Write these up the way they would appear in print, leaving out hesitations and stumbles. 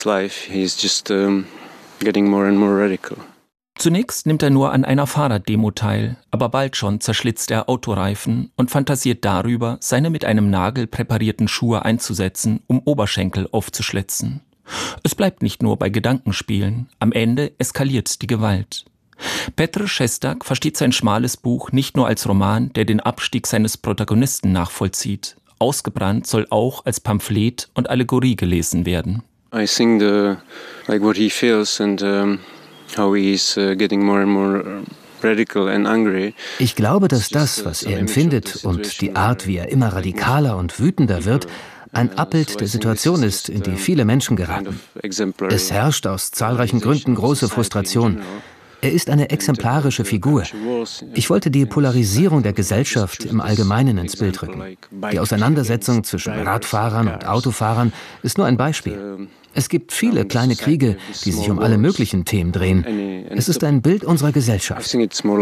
Life is just getting more and more radical. Zunächst nimmt er nur an einer Fahrraddemo teil, aber bald schon zerschlitzt er Autoreifen und fantasiert darüber, seine mit einem Nagel präparierten Schuhe einzusetzen, um Oberschenkel aufzuschlitzen. Es bleibt nicht nur bei Gedankenspielen, am Ende eskaliert die Gewalt. Petr Šestak versteht sein schmales Buch nicht nur als Roman, der den Abstieg seines Protagonisten nachvollzieht. Ausgebrannt soll auch als Pamphlet und Allegorie gelesen werden. I think what he feels and how he is getting more and more radical and angry. Ich glaube, dass das, was er empfindet und die Art, wie er immer radikaler und wütender wird, ein Abbild der Situation ist, in die viele Menschen geraten. Es herrscht aus zahlreichen Gründen große Frustration. Er ist eine exemplarische Figur. Ich wollte die Polarisierung der Gesellschaft im Allgemeinen ins Bild rücken. Die Auseinandersetzung zwischen Radfahrern und Autofahrern ist nur ein Beispiel. Es gibt viele kleine Kriege, die sich um alle möglichen Themen drehen. Es ist ein Bild unserer Gesellschaft.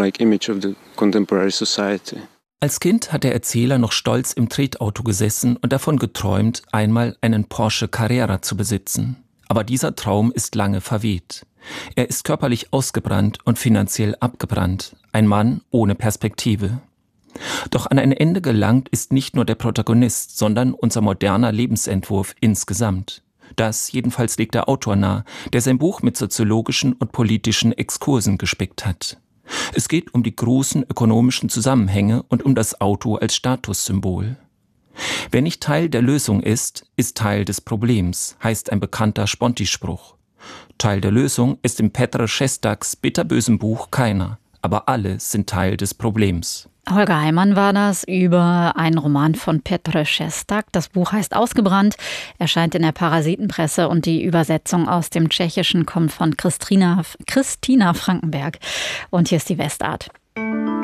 Als Kind hat der Erzähler noch stolz im Tretauto gesessen und davon geträumt, einmal einen Porsche Carrera zu besitzen. Aber dieser Traum ist lange verweht. Er ist körperlich ausgebrannt und finanziell abgebrannt. Ein Mann ohne Perspektive. Doch an ein Ende gelangt ist nicht nur der Protagonist, sondern unser moderner Lebensentwurf insgesamt. Das jedenfalls legt der Autor nahe, der sein Buch mit soziologischen und politischen Exkursen gespickt hat. Es geht um die großen ökonomischen Zusammenhänge und um das Auto als Statussymbol. Wer nicht Teil der Lösung ist Teil des Problems, heißt ein bekannter Sponti-Spruch. Teil der Lösung ist in Petr Šestaks bitterbösem Buch keiner, aber alle sind Teil des Problems. Holger Heimann war das über einen Roman von Petr Šestak. Das Buch heißt Ausgebrannt, erscheint in der Parasitenpresse und die Übersetzung aus dem Tschechischen kommt von Christina Frankenberg. Und hier ist die Westart.